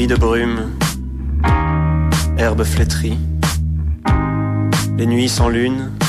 de brume, herbe flétrie. Les nuits sans lune,